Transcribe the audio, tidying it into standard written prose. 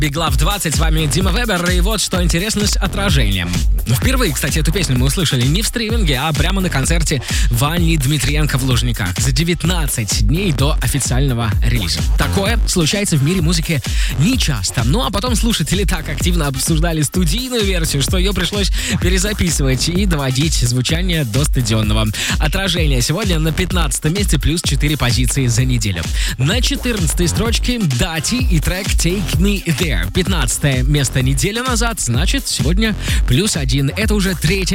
Big Love 20, с вами Дима Вебер, и вот что интересно с отражением. Впервые, кстати, эту песню мы услышали не в стриминге, а прямо на концерте Вани Дмитриенко в Лужниках за 19 дней до официального релиза. Такое случается в мире музыки нечасто. Ну а потом слушатели так активно обсуждали студийную версию, что ее пришлось перезаписывать и доводить звучание до стадионного. Отражение сегодня на 15 месте, плюс 4 позиции за неделю. На 14 строчке Дати и трек Take Me There. 15 место неделю назад, значит, сегодня плюс 1. Это уже третья